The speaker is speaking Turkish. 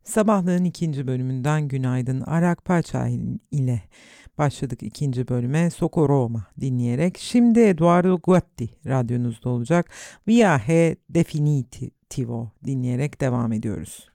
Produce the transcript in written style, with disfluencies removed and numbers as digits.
Sabahlığın ikinci bölümünden günaydın. Arak Paça ile başladık ikinci bölüme. Soko Roma dinleyerek. Şimdi Eduardo Guatti radyonuzda olacak. Viaje Definitivo dinleyerek devam ediyoruz.